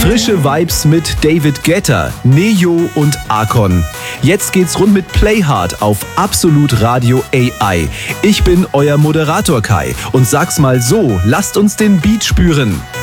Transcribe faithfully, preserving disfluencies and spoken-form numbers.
Frische Vibes mit David Guetta, Neo und Akon. Jetzt geht's rund mit Playhard auf Absolut Radio A I. Ich bin euer Moderator Kai und sag's mal so, lasst uns den Beat spüren.